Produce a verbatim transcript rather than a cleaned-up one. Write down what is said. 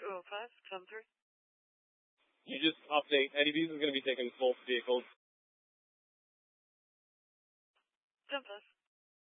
two oh five, come through. You just update. Eddie B's is going to be taking both vehicles. ten five.